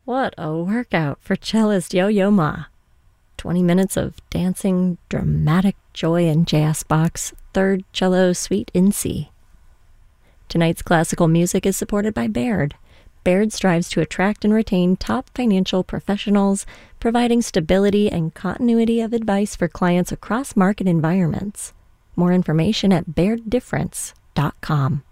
What a workout for cellist Yo-Yo Ma. 20 minutes of dancing, dramatic joy in Jazz Box, third cello suite in C. Tonight's classical music is supported by Baird. Baird strives to attract and retain top financial professionals, providing stability and continuity of advice for clients across market environments. More information at BairdDifference.com.